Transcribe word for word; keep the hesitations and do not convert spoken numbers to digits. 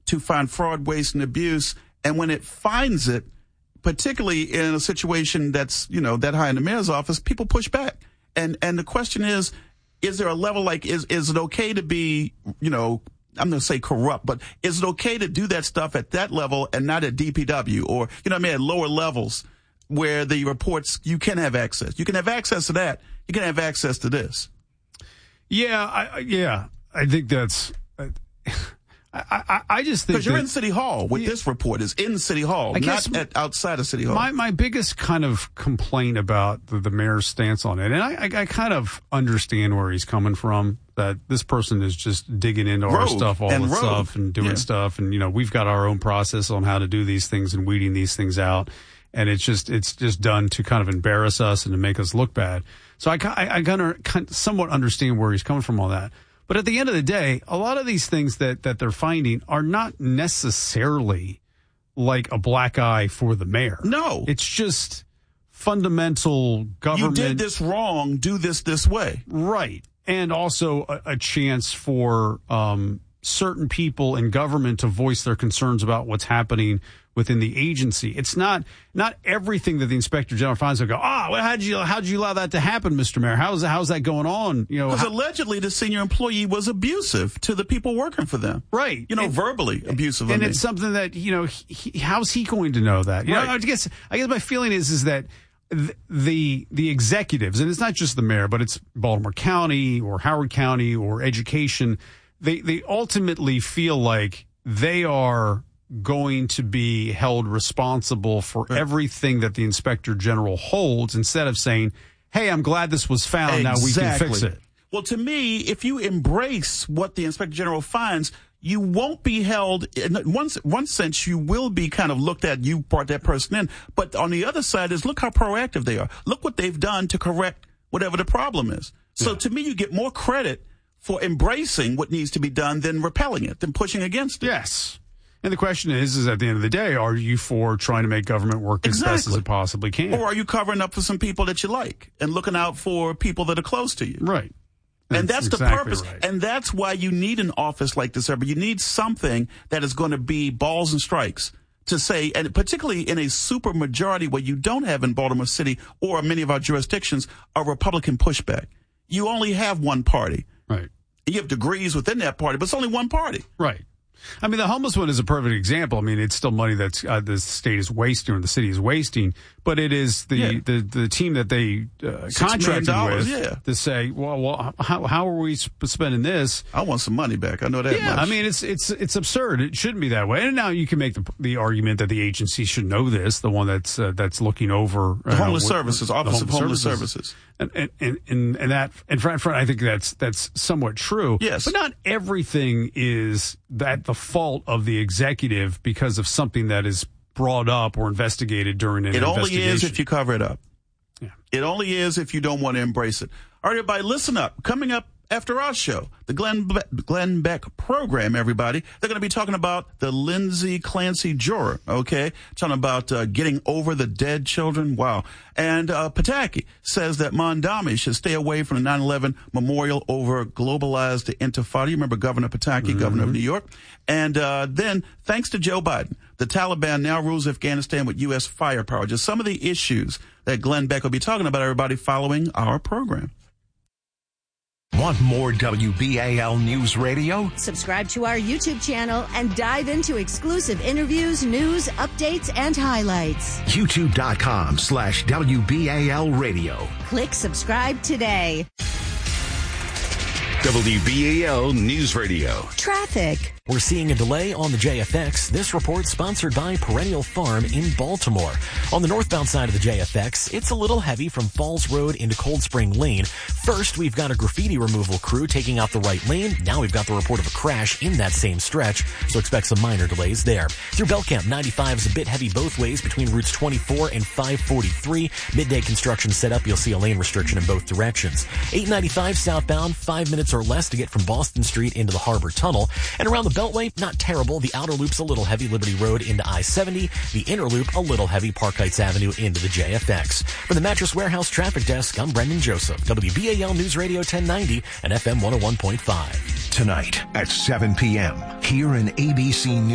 to find fraud, waste, and abuse. And when it finds it, particularly in a situation that's, you know, that high in the mayor's office, people push back. And and the question is, is there a level like, is, is it okay to be, you know, I'm going to say corrupt, but is it okay to do that stuff at that level and not at D P W or, you know what I mean, at lower levels where the reports, you can have access. You can have access to that. You can have access to this. Yeah, I, yeah, I think that's. I, I, I just think because you're in City Hall with yeah, this report is in City Hall, not at, outside of City Hall. My my biggest kind of complaint about the, the mayor's stance on it, and I, I, I kind of understand where he's coming from. That this person is just digging into rogue our stuff, all and the rogue. stuff, and doing yeah. stuff, and you know we've got our own process on how to do these things and weeding these things out, and it's just it's just done to kind of embarrass us and to make us look bad. So I I, I kind of somewhat understand where he's coming from on that. But at the end of the day, a lot of these things that, that they're finding are not necessarily like a black eye for the mayor. No. It's just fundamental government. You did this wrong, do this this way. Right. And also a, a chance for um, certain people in government to voice their concerns about what's happening within the agency. It's not not everything that the Inspector General finds and go, ah, oh, well, how'd you how'd you allow that to happen, Mister Mayor? How's how's that going on? You know, because how- allegedly the senior employee was abusive to the people working for them, right? You know, and, verbally abusive, and of it's me. something that you know, he, he, how's he going to know that? You right. know, I guess I guess my feeling is is that the the executives, and it's not just the mayor, but it's Baltimore County or Howard County or education. They they ultimately feel like they are going to be held responsible for right. everything that the Inspector General holds, instead of saying, hey, I'm glad this was found. Exactly. Now we can fix it. Well, to me, if you embrace what the Inspector General finds, you won't be held, in one, one sense, you will be kind of looked at, you brought that person in. But on the other side is, look how proactive they are. Look what they've done to correct whatever the problem is. So yeah. to me, you get more credit for embracing what needs to be done than repelling it, than pushing against it. Yes. And the question is, is at the end of the day, are you for trying to make government work exactly. as best as it possibly can? Or are you covering up for some people that you like and looking out for people that are close to you? Right. That's and that's exactly the purpose. Right. And that's why you need an office like this, but you need something that is going to be balls and strikes to say, and particularly in a super majority where you don't have in Baltimore City or many of our jurisdictions, a Republican pushback. You only have one party. Right. You have degrees within that party, but it's only one party. Right. I mean, the homeless one is a perfect example. I mean, it's still money that uh, the state is wasting or the city is wasting, but it is the, yeah. the, the team that they uh, contracted with yeah. to say, well, well how, how are we spending this? I want some money back. I know that yeah, much. I mean, it's it's it's absurd. It shouldn't be that way. And now you can make the the argument that the agency should know this, the one that's uh, that's looking over the homeless know, services, what, Office homeless of Homeless Services. Services. And, and, and, and that, and front, front, I think that's, that's somewhat true. Yes. But not everything is that the fault of the executive because of something that is brought up or investigated during an it investigation. It only is if you cover it up. Yeah. It only is if you don't want to embrace it. All right, everybody, listen up. Coming up after our show, the Glenn, Be- Glenn Beck program, everybody, they're going to be talking about the Lindsay Clancy juror, okay? Talking about uh, getting over the dead children. Wow. And uh, Pataki says that Mondami should stay away from the nine eleven memorial over globalized intifada. You remember Governor Pataki, mm-hmm. governor of New York? And uh, then, thanks to Joe Biden, the Taliban now rules Afghanistan with U S firepower. Just some of the issues that Glenn Beck will be talking about, everybody, following our program. Want more W B A L News Radio? Subscribe to our YouTube channel and dive into exclusive interviews, news, updates, and highlights. YouTube.com slash WBAL Radio. Click subscribe today. W B A L News Radio. Traffic. We're seeing a delay on the J F X. This report sponsored by Perennial Farm in Baltimore. On the northbound side of the J F X, it's a little heavy from Falls Road into Cold Spring Lane. First, we've got a graffiti removal crew taking out the right lane. Now we've got the report of a crash in that same stretch, so expect some minor delays there. Through Belcamp, ninety-five is a bit heavy both ways between routes twenty-four and five forty-three. Midday construction set up. You'll see a lane restriction in both directions. eight ninety-five southbound, five minutes or less to get from Boston Street into the Harbor Tunnel. And around the Beltway, not terrible. The outer loop's a little heavy, Liberty Road into I seventy. The inner loop, a little heavy, Park Heights Avenue into the J F X. For the Mattress Warehouse Traffic Desk, I'm Brendan Joseph, W B A L News Radio ten ninety and F M one oh one point five. Tonight at seven p.m. here in A B C News.